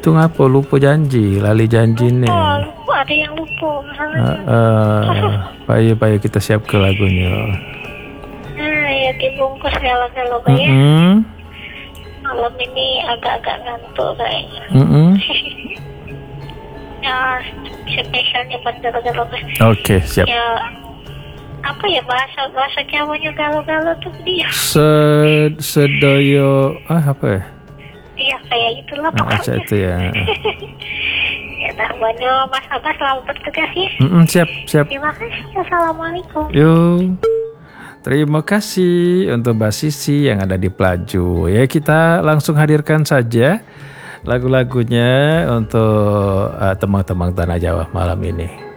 Itu ngapa lupa janji, lali janji nih. Lupa, ada yang lupa masalahnya. Payah kita siap ke lagunya. Ya dibungkus galau-galau ya. Malam ini agak-agak ngantuk kayaknya. Ya spesialnya buat galau-galau. Oke, siap. Ya apa ya bahasa Jawanya galau-galau tuh dia. Sedoyo apa ya? Iya kayak itulah pokoknya. Itu ya. Ya dah banyak Mas Abbas, selamat bertugas ya. Siap. Terima kasih. Assalamualaikum. Yuk. Terima kasih untuk Mbak Sisi yang ada di Pelaju. Ya kita langsung hadirkan saja lagu-lagunya untuk teman-teman Tanah Jawa malam ini.